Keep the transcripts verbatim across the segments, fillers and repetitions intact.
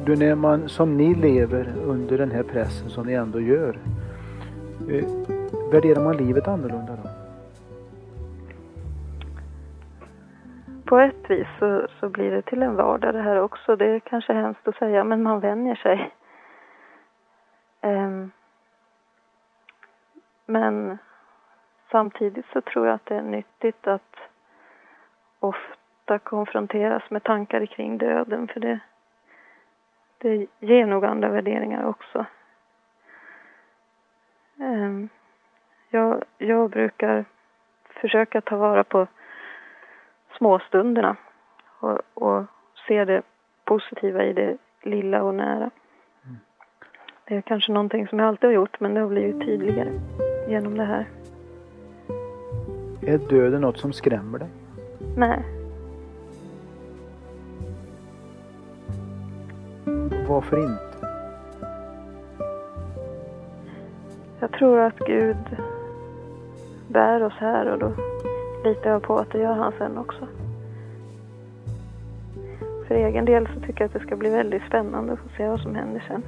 Du, när man som ni lever under den här pressen som ni ändå gör, eh, värderar man livet annorlunda då? På ett vis så, så blir det till en vardag det här också. Det är kanske hemskt att säga, men man vänjer sig. Um, men samtidigt så tror jag att det är nyttigt att ofta konfronteras med tankar kring döden. För det, det ger nog andra värderingar också. Um, jag, jag brukar försöka ta vara på småstunderna och, och se det positiva i det lilla och nära. Mm. Det är kanske någonting som jag alltid har gjort, men det har blivit tydligare genom det här. Är döden något som skrämmer dig? Nej. Varför inte? Jag tror att Gud bär oss här, och då litar jag på att det gör han sen också. För egen del så tycker jag att det ska bli väldigt spännande att få se vad som händer sen.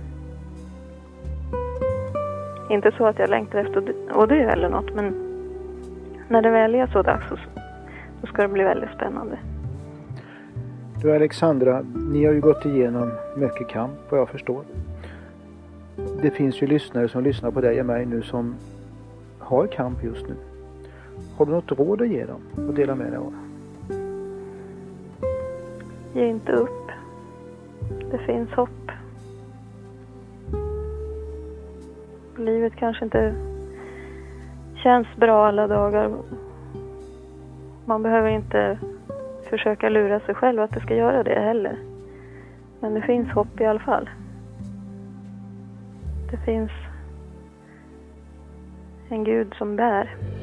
Inte så att jag längtar efter att dö eller något, men när det väl är så dags så, så ska det bli väldigt spännande. Du Alexandra, ni har ju gått igenom mycket kamp vad jag förstår. Det finns ju lyssnare som lyssnar på dig och mig nu som har kamp just nu. Har du något råd att ge dem och dela med dig av? Ge inte upp. Det finns hopp. Livet kanske inte känns bra alla dagar. Man behöver inte försöka lura sig själv att det ska göra det heller. Men det finns hopp i alla fall. Det finns en Gud som bär.